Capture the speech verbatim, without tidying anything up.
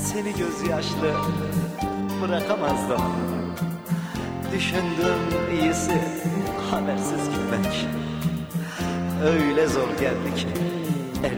seni gözyaşlı bırakamazdım. Düşündüm iyisi habersiz gitmek, öyle zor geldi ki